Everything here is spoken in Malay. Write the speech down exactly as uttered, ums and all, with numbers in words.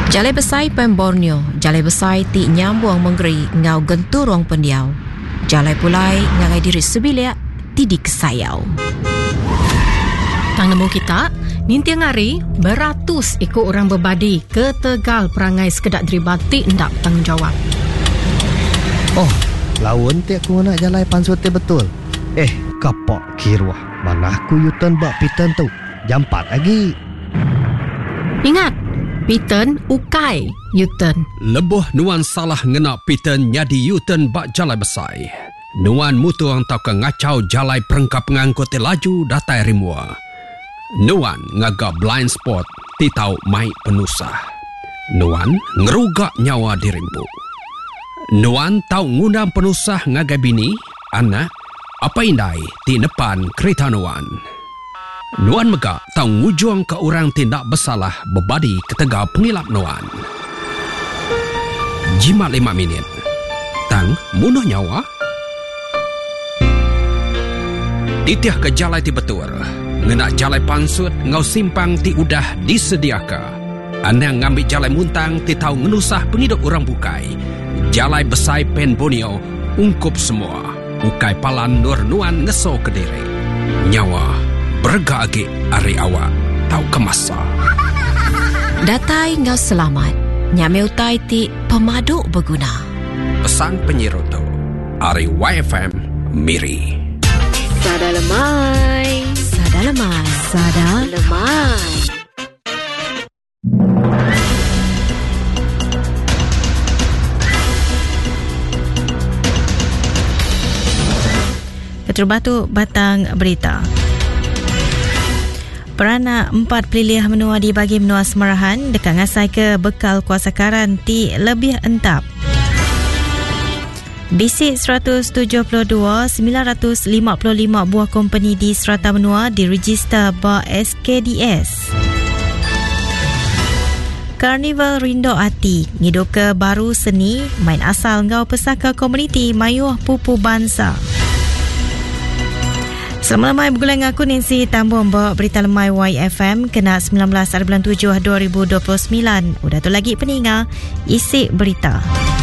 Jalai besai pen Borneo, jalai besai ti nyambung menggeri ngau genturong pendiau. Jalai pulai ngagai diri sebiliak ti di kesayau. Tang nemu kita, ninti ngari beratus ikut orang berbadi ke Tegal perangai sekedak deribati ndak tanggungjawab. Oh, lawan ti aku nak jalai pansute betul. Eh, kapok kirwah. Mana aku yutan bak pitan tu. Jam empat lagi. Ingat, pitan ukai yutan. Lebuh nuan salah ngena pitan nyadi yutan bak jalai besai. Nuan mutuang tau ke ngacau jalai perengkap ngangkut laju datai rimua. Nuan ngaga blind spot ti tau mai penusah. Nuan ngerugak nyawa dirimpu. Nuan tau ngundang penusah ngagai bini, anak, apa indai ti depan kereta Nuan. Nuan megak tau ngujung ke orang tindak bersalah berbadi ke Tegal pengilap Nuan. Jimat lima minit. Tang munuh nyawa. Titiah ke jalai ti betul. Ngena jalai pansut ngau simpang ti udah disediaka. Anang ngambil jalai muntang ti tau ngenusah penghidup orang bukai. Jalai besai pen Borneo ungkup semua. Ukai palan nur Nuan ngeso ke diri. Nyawa berga agi ari awak tau kemasa. Datai ngau selamat. Nyame utai ti pemaduk berguna. Pesan penyeroto ari Y F M Miri. Sada lemai, sada lemai, sada lemai. Keterbatu batang berita. Peranak empat pelilih menua dibagi menua semarahan dekat ngasai ke bekal kuasa karan ti lebih entap. Bisik seratus tujuh puluh dua, sembilan ratus lima puluh lima buah company di serata menua diregister ba S K D S. Karnival Rindo Ati, ngiduka baru seni, main asal ngau pesaka komuniti Mayuh Pupu Bansa. Selamat lemai bergulai dengan aku Nancy Tambun bawa berita lemai Y F M kena sembilan belas bulan tujuh dua ribu dua puluh sembilan. Udah tu lagi peningat isi berita.